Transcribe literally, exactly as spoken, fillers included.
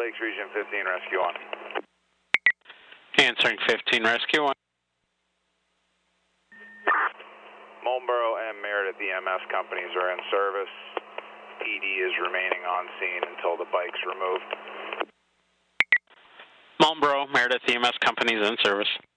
Lakes, Region fifteen, Rescue one. Answering fifteen, Rescue one. Mullenboro and Meredith E M S companies are in service. P D is remaining on scene until the bike's removed. Mullenboro, Meredith E M S companies in service.